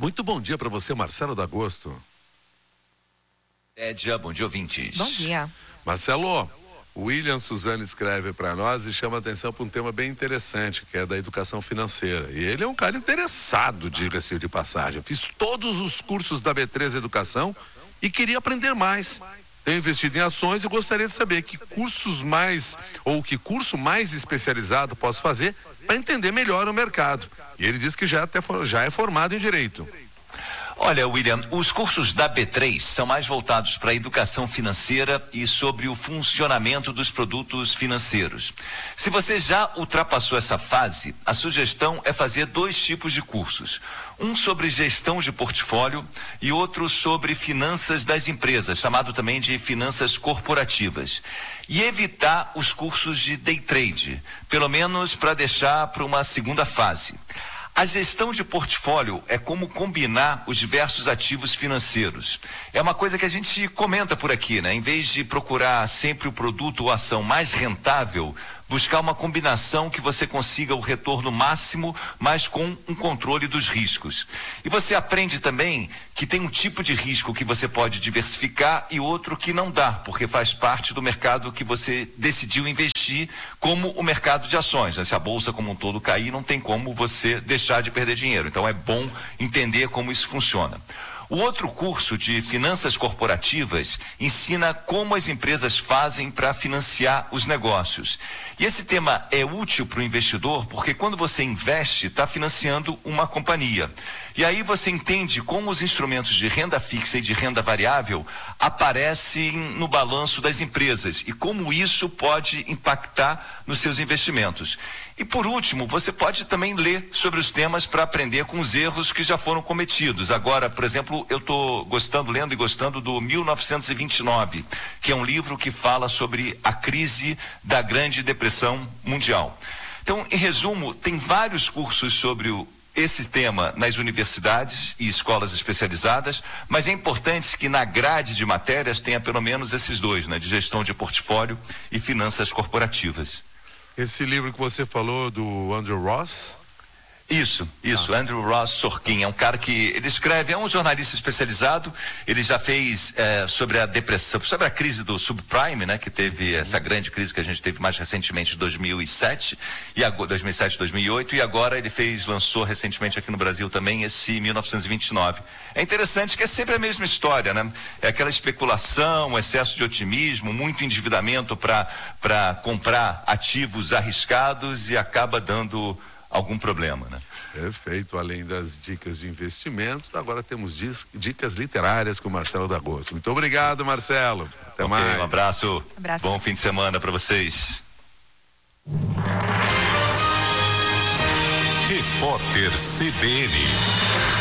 Muito bom dia para você, Marcelo D'Agosto. Bom dia, ouvintes. Bom dia. Marcelo, o William Suzano escreve para nós e chama a atenção para um tema bem interessante, que é da educação financeira. E ele é um cara interessado, diga-se de passagem. Eu fiz todos os cursos da B3 Educação e queria aprender mais. Tenho investido em ações e gostaria de saber que curso mais especializado posso fazer para entender melhor o mercado. E ele diz que já é formado em Direito. Olha, William, os cursos da B3 são mais voltados para a educação financeira e sobre o funcionamento dos produtos financeiros. Se você já ultrapassou essa fase, a sugestão é fazer 2 tipos de cursos. Um sobre gestão de portfólio e outro sobre finanças das empresas, chamado também de finanças corporativas. E evitar os cursos de day trade, pelo menos para deixar para uma segunda fase. A gestão de portfólio é como combinar os diversos ativos financeiros. É uma coisa que a gente comenta por aqui, né? Em vez de procurar sempre o produto ou ação mais rentável, buscar uma combinação que você consiga o retorno máximo, mas com um controle dos riscos. E você aprende também que tem um tipo de risco que você pode diversificar e outro que não dá, porque faz parte do mercado que você decidiu investir, como o mercado de ações, né? Se a bolsa como um todo cair, não tem como você deixar de perder dinheiro. Então é bom entender como isso funciona. O outro curso de finanças corporativas ensina como as empresas fazem para financiar os negócios. E esse tema é útil para o investidor porque quando você investe, está financiando uma companhia. E aí você entende como os instrumentos de renda fixa e de renda variável aparecem no balanço das empresas e como isso pode impactar nos seus investimentos. E por último, você pode também ler sobre os temas para aprender com os erros que já foram cometidos. Agora, por exemplo, eu estou lendo e gostando do 1929, que é um livro que fala sobre a crise da Grande Depressão Mundial. Então, em resumo, tem vários cursos sobre esse tema nas universidades e escolas especializadas, mas é importante que na grade de matérias tenha pelo menos esses 2, né, de gestão de portfólio e finanças corporativas. Esse livro que você falou do Andrew Ross? Isso. Andrew Ross Sorkin é um cara que ele escreve, é um jornalista especializado. Ele já fez sobre a depressão, sobre a crise do subprime, né, que teve essa grande crise que a gente teve mais recentemente em 2007 e 2008 e agora ele lançou recentemente aqui no Brasil também esse 1929. É interessante que é sempre a mesma história, né? É aquela especulação, excesso de otimismo, muito endividamento para comprar ativos arriscados e acaba dando algum problema, né? Perfeito. Além das dicas de investimento, agora temos dicas literárias com o Marcelo D'Agosto. Muito obrigado, Marcelo. Até mais. Um abraço. Bom fim de semana para vocês. Repórter CBN.